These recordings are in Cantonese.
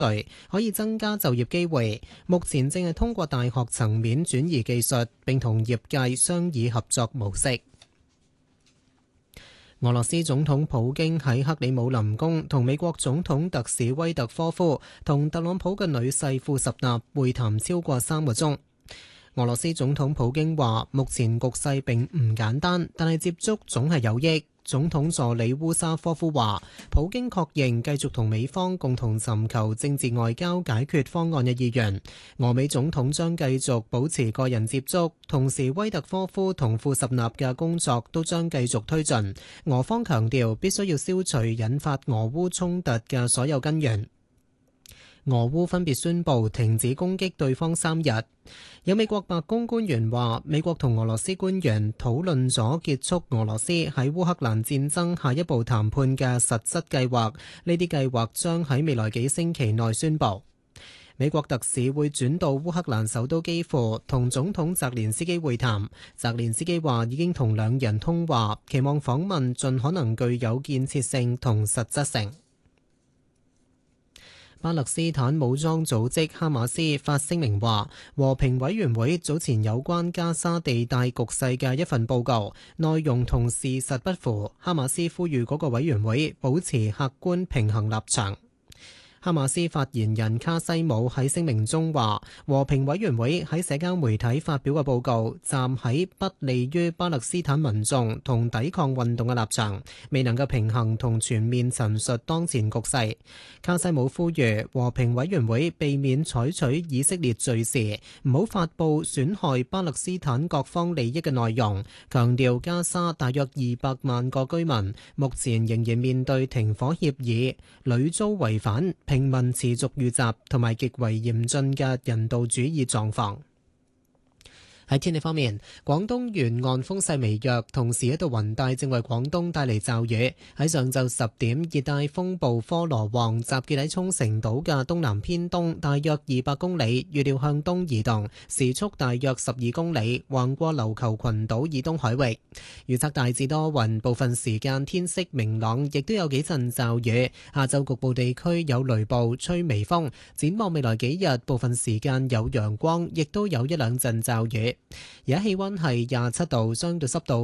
隊，可以增加就業機會。目前正係通過大學層面轉移技術，並同業界商議合作模式。俄羅斯總統普京喺克里姆林宮同美國總統特使威特科夫同特朗普嘅女婿庫什納會談超過3個鐘。俄羅斯總統普京話：目前局勢並唔簡單，但係接觸總係有益。總統助理烏沙科夫話：普京確認繼續同美方共同尋求政治外交解決方案嘅意願。俄美總統將繼續保持個人接觸，同時威特科夫同庫什納嘅工作都將繼續推進。俄方強調必須要消除引發俄烏衝突嘅所有根源。俄烏分別宣布停止攻擊對方3日。有美國白宮官員話，美國同俄羅斯官員討論咗結束俄羅斯喺烏克蘭戰爭下一步談判嘅實質計劃，呢啲計劃將喺未來幾星期內宣布。美國特使會轉到烏克蘭首都基輔同總統澤連斯基會談。澤連斯基話已經同兩人通話，期望訪問盡可能具有建設性同實質性。巴勒斯坦武裝組織哈馬斯發聲明話，和平委員會早前有關加沙地帶局勢嘅一份報告內容同事實不符，哈馬斯呼籲嗰個委員會保持客觀平衡立場。哈馬斯發言人卡西姆喺聲明中話，和平委員會喺社交媒體發表嘅報告站喺不利於巴勒斯坦民眾同抵抗運動嘅立場，未能夠平衡同全面陳述當前局勢。卡西姆呼籲和平委員會避免採取以色列敘事，唔好發布損害巴勒斯坦各方利益嘅內容，強調加沙大約200萬個居民目前仍然面對停火協議屢遭違反、平民持續遇襲同埋極為嚴峻嘅人道主義狀況。喺天氣方面，廣東沿岸風勢微弱，同時一道雲帶正為廣東帶嚟驟雨。喺上晝10點，熱帶風暴科羅旺集結喺沖繩島嘅東南偏東，大約200公里，預料向東移動，時速大約12公里，橫過琉球群島以東海域。預測大致多雲，部分時間天色明朗，亦都有幾陣驟雨。下晝局部地區有雷暴，吹微風。展望未來幾日，部分時間有陽光，亦都有一兩陣驟雨。而家氣溫係27度，相對濕度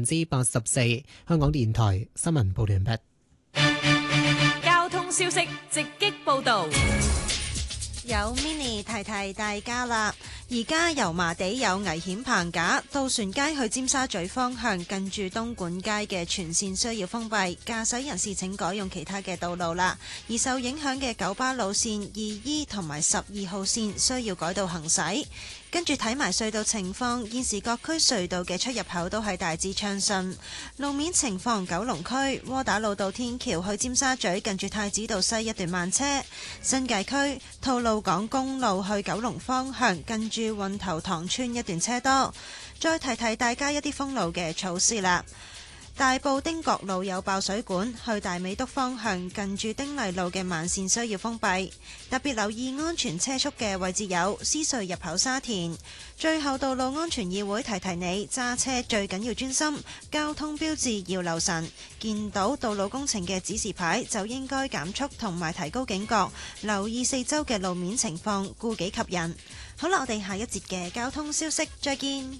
84%。香港電台新聞報道完畢。 交通消息直擊報道。 有 Mini 提提大家啦，而家油麻地有危險棚架，渡船街去尖沙咀方向近住東莞街嘅全線需要封閉，駕駛人士請改用其他嘅道路啦。而受影響嘅九巴路線2E 同埋12號線需要改道行駛。跟住睇埋隧道情況，現時各區隧道嘅出入口都係大致暢順。路面情況，九龍區窩打老道天橋去尖沙咀近住太子道西一段慢車，新界區吐露港公路去九龍方向近住運頭塘村一段車多。再提提大家一啲封路嘅措施啦。大埔汀角路有爆水管，去大美督方向近住丁麗路嘅慢線需要封閉，特別留意安全車速嘅位置有獅隧入口沙田。最後，道路安全議會提提你，揸車最緊要專心，交通標誌要留神，見到道路工程嘅指示牌就應該減速同埋提高警覺，留意四周嘅路面情況，顧己及人。好啦，我哋下一節嘅交通消息再見。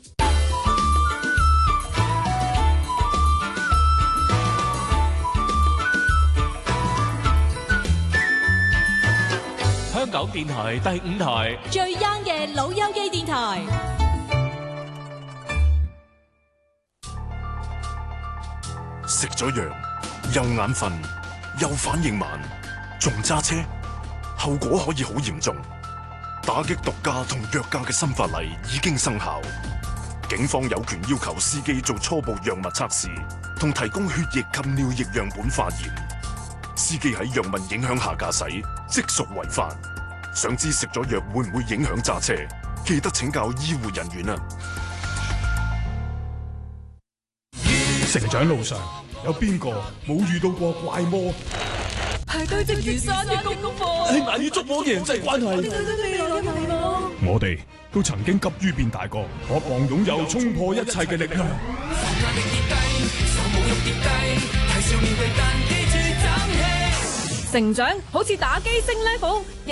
香港電台第5台最 young 嘅老友記電台。 食咗藥又眼瞓又反應慢，仲揸車，後果可以好嚴重。打擊毒駕同藥駕嘅新法例已經生效，警方有權要求司機做初步藥物測試，同提供血液及尿液樣本化驗。司機喺藥物影響下駕駛，即屬違法。想知食咗藥會唔會影響揸車？記得請教醫護人員啊！ 成長路上有邊個冇遇到過怪魔？ 係堆積如山嘅功課， 係難以捉摸嘅人際關係。 我哋都曾經急於變大個，渴望擁有衝破一切嘅力量。 成長好似打機升 level。